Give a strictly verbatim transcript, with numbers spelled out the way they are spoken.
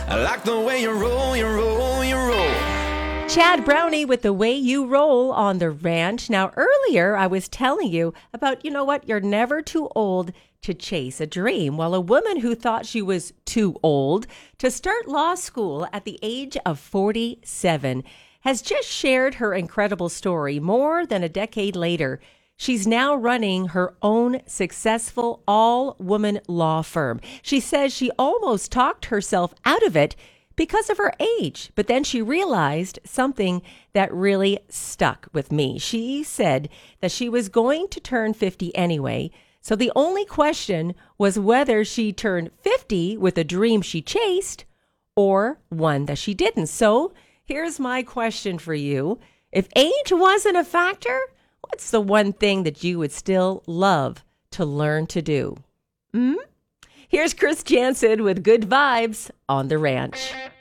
I like the way you roll, you roll, you roll. Chad Brownie with The Way You Roll on the ranch. Now, earlier I was telling you about, you know what, you're never too old to chase a dream. Well, a woman who thought she was too old to start law school at the age of forty-seven has just shared her incredible story more than a decade later. She's now running her own successful all-woman law firm. She says she almost talked herself out of it because of her age. But then she realized something that really stuck with me. She said that she was going to turn fifty anyway. So the only question was whether she turned fifty with a dream she chased or one that she didn't. So here's my question for you. If age wasn't a factor, what's the one thing that you would still love to learn to do? Hmm? Here's Chris Jansen with Good Vibes on the Ranch.